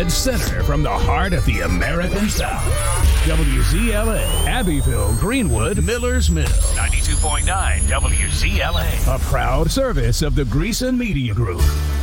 dead center from the heart of the American South. WZLA, Abbeville, Greenwood, Millers Mill. 92.9 WZLA. A proud service of the Greason Media Group.